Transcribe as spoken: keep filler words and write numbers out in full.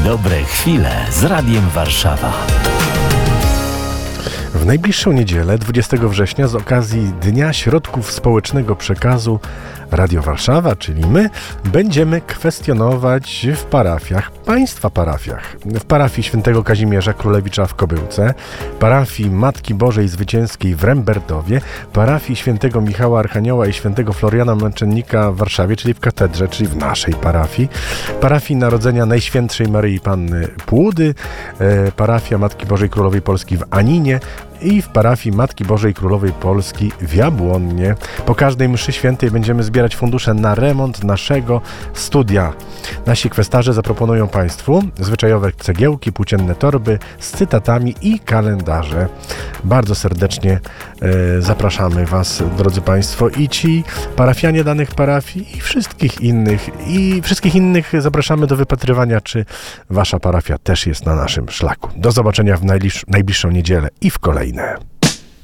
Dobre chwile z Radiem Warszawa. W najbliższą niedzielę, dwudziestego września, z okazji Dnia Środków Społecznego Przekazu, Radio Warszawa, czyli my, będziemy kwestionować w parafiach, państwa parafiach. W parafii Świętego Kazimierza Królewicza w Kobyłce, parafii Matki Bożej Zwycięskiej w Rembertowie, parafii Świętego Michała Archanioła i Świętego Floriana Męczennika w Warszawie, czyli w katedrze, czyli w naszej parafii, parafii Narodzenia Najświętszej Maryi Panny Płudy, e, parafia Matki Bożej Królowej Polski w Aninie i w parafii Matki Bożej Królowej Polski w Jabłonnie. Po każdej mszy świętej będziemy zbierać fundusze na remont naszego studia. Nasi kwestarze zaproponują Państwu zwyczajowe cegiełki, płócienne torby z cytatami i kalendarze. Bardzo serdecznie e, zapraszamy Was, drodzy Państwo, i ci parafianie danych parafii i wszystkich innych, i wszystkich innych zapraszamy do wypatrywania, czy Wasza parafia też jest na naszym szlaku. Do zobaczenia w najbliż- najbliższą niedzielę i w kolejne.